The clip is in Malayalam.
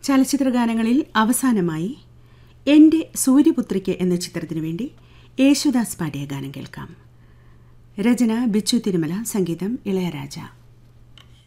ചലച്ചിത്രഗാനങ്ങളിൽ അവസാനമായി എൻ്റെ സൂര്യപുത്രിക്ക് എന്ന ചിത്രത്തിനു വേണ്ടി യേശുദാസ് പാടിയ ഗാനം കേൾക്കാം. രചന ബിച്ചു തിരുമല, സംഗീതം ഇളയരാജ.